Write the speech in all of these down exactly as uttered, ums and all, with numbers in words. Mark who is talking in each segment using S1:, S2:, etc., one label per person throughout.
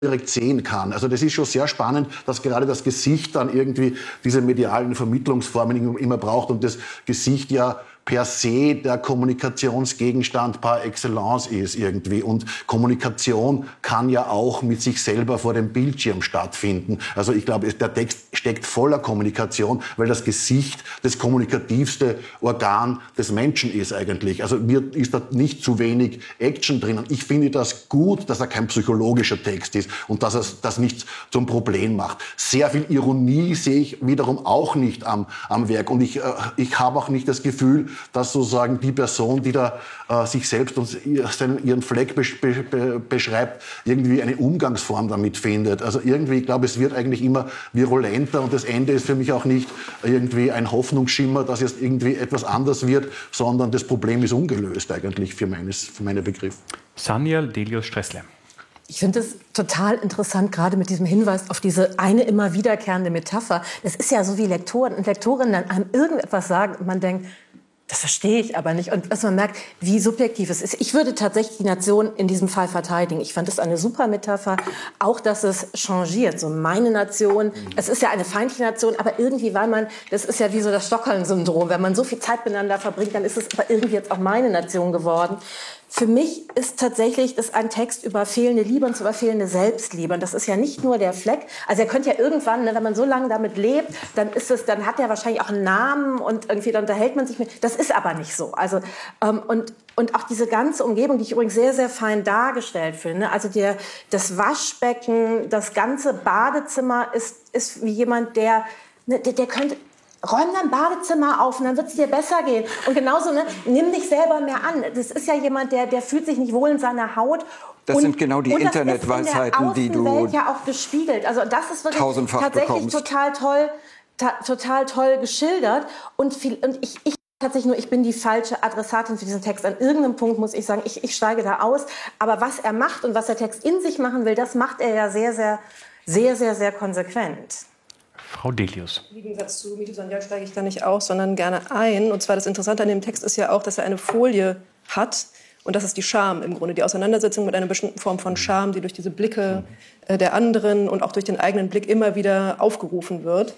S1: direkt sehen kann. Also das ist schon sehr spannend, dass gerade das Gesicht dann irgendwie diese medialen Vermittlungsformen immer braucht und das Gesicht ja per se der Kommunikationsgegenstand par excellence ist irgendwie. Und Kommunikation kann ja auch mit sich selber vor dem Bildschirm stattfinden. Also ich glaube, der Text steckt voller Kommunikation, weil das Gesicht das kommunikativste Organ des Menschen ist eigentlich. Also mir ist da nicht zu wenig Action drin. Und ich finde das gut, dass er kein psychologischer Text ist und dass er das nicht zum Problem macht. Sehr viel Ironie sehe ich wiederum auch nicht am, am Werk. Und ich, äh, ich habe auch nicht das Gefühl, dass sozusagen die Person, die da äh, sich selbst und seinen, ihren Fleck besch be beschreibt, irgendwie eine Umgangsform damit findet. Also irgendwie, ich glaube, es wird eigentlich immer virulenter und das Ende ist für mich auch nicht irgendwie ein Hoffnungsschimmer, dass jetzt irgendwie etwas anders wird, sondern das Problem ist ungelöst eigentlich für, meines, für meine Begriffe.
S2: Sanyal Delius-Stressle.
S3: Ich finde es total interessant, gerade mit diesem Hinweis auf diese eine immer wiederkehrende Metapher. Das ist ja so, wie Lektoren und Lektorinnen dann einem irgendetwas sagen und man denkt, das verstehe ich aber nicht. Und dass man merkt, wie subjektiv es ist. Ich würde tatsächlich die Nation in diesem Fall verteidigen. Ich fand es eine super Metapher. Auch, dass es changiert. So meine Nation. Es ist ja eine feindliche Nation, aber irgendwie, weil man, das ist ja wie so das Stockholm-Syndrom. Wenn man so viel Zeit miteinander verbringt, dann ist es aber irgendwie jetzt auch meine Nation geworden. Für mich ist tatsächlich das ein Text über fehlende Liebe und über fehlende Selbstliebe. Und das ist ja nicht nur der Fleck. Also er könnte ja irgendwann, ne, wenn man so lange damit lebt, dann ist es, dann hat er wahrscheinlich auch einen Namen und irgendwie dann unterhält man sich mit. Das ist aber nicht so. Also ähm, und und auch diese ganze Umgebung, die ich übrigens sehr sehr fein dargestellt finde. Also der das Waschbecken, das ganze Badezimmer ist ist wie jemand, der ne, der, der könnte räum dein Badezimmer auf und dann wird es dir besser gehen. Und genauso, ne, nimm dich selber mehr an. Das ist ja jemand, der, der fühlt sich nicht wohl in seiner Haut.
S4: Das
S3: und,
S4: sind genau die Internetweisheiten, die du
S3: Welt ja auch gespiegelt. Also das ist wirklich tatsächlich
S4: bekommst.
S3: total toll, ta total toll geschildert. Und, viel, und ich, ich tatsächlich nur, ich bin die falsche Adressatin für diesen Text. An irgendeinem Punkt muss ich sagen, ich, ich steige da aus. Aber was er macht und was der Text in sich machen will, das macht er ja sehr, sehr, sehr, sehr, sehr konsequent.
S2: Frau Delius.
S5: Im Gegensatz zu Mito Sanyal steige ich da nicht aus, sondern gerne ein. Und zwar das Interessante an dem Text ist ja auch, dass er eine Folie hat. Und das ist die Scham im Grunde, die Auseinandersetzung mit einer bestimmten Form von Scham, die durch diese Blicke äh, der anderen und auch durch den eigenen Blick immer wieder aufgerufen wird.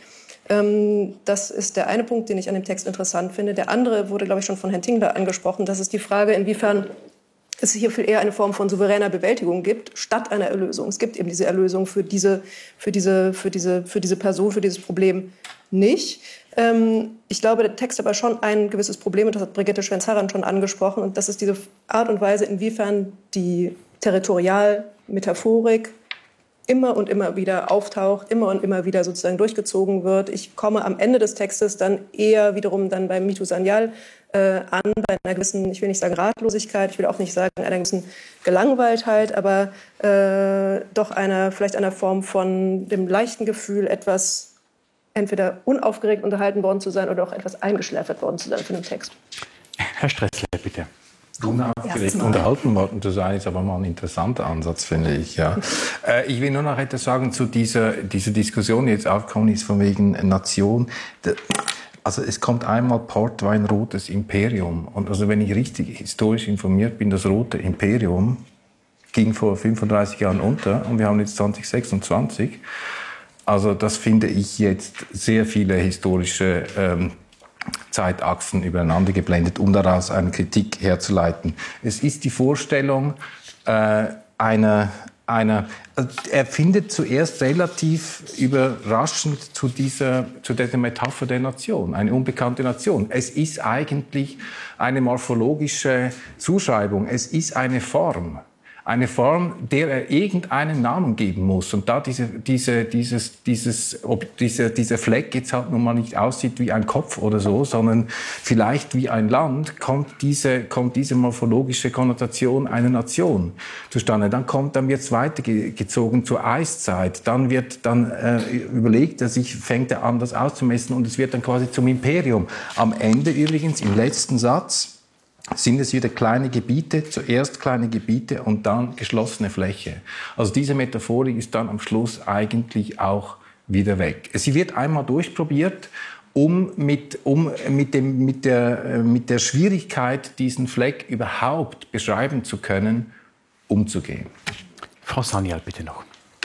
S5: Ähm, das ist der eine Punkt, den ich an dem Text interessant finde. Der andere wurde, glaube ich, schon von Herrn Tingler angesprochen. Das ist die Frage, inwiefern es hier viel eher eine Form von souveräner Bewältigung gibt, statt einer Erlösung. Es gibt eben diese Erlösung für diese, für diese, für diese, für diese Person, für dieses Problem nicht. Ähm, ich glaube, der Text hat aber schon ein gewisses Problem, und das hat Brigitte Schwenz-Harran schon angesprochen, und das ist diese Art und Weise, inwiefern die Territorialmetaphorik immer und immer wieder auftaucht, immer und immer wieder sozusagen durchgezogen wird. Ich komme am Ende des Textes dann eher wiederum dann bei Mito Sanyal äh, an, bei einer gewissen, ich will nicht sagen Ratlosigkeit, ich will auch nicht sagen einer gewissen Gelangweiltheit, aber äh, doch einer, vielleicht einer Form von dem leichten Gefühl, etwas entweder unaufgeregt unterhalten worden zu sein oder auch etwas eingeschläfert worden zu sein von dem Text.
S2: Herr Stressle, bitte.
S6: Unaufgeregt unterhalten worden zu sein, ist aber mal ein interessanter Ansatz, finde ich. Ja. äh, ich will nur noch etwas sagen zu dieser, dieser Diskussion, die jetzt aufgekommen ist, von wegen Nation. Also es kommt einmal Portwein, rotes Imperium. Und also wenn ich richtig historisch informiert bin, das rote Imperium ging vor fünfunddreißig Jahren unter und wir haben jetzt zwanzig sechsundzwanzig. Also das finde ich jetzt sehr viele historische ähm, Zeitachsen übereinander geblendet, um daraus eine Kritik herzuleiten. Es ist die Vorstellung äh, einer, einer also er findet zuerst relativ überraschend zu dieser, zu dieser Metapher der Nation, eine unbekannte Nation. Es ist eigentlich eine morphologische Zuschreibung, es ist eine Form. Eine Form, der er irgendeinen Namen geben muss. Und da diese, diese, dieses, dieses, ob dieser, dieser Fleck jetzt halt nun mal nicht aussieht wie ein Kopf oder so, sondern vielleicht wie ein Land, kommt diese, kommt diese morphologische Konnotation einer Nation zustande. Dann kommt, dann wird's weitergezogen zur Eiszeit. Dann wird, dann äh, überlegt er sich, fängt er an, das auszumessen und es wird dann quasi zum Imperium. Am Ende übrigens, im letzten Satz, sind es wieder kleine Gebiete, zuerst kleine Gebiete und dann geschlossene Fläche. Also diese Metaphorik ist dann am Schluss eigentlich auch wieder weg. Sie wird einmal durchprobiert, um mit, um mit, dem, mit, der, mit der Schwierigkeit, diesen Fleck überhaupt beschreiben zu können, umzugehen.
S2: Frau Sanyal, bitte noch.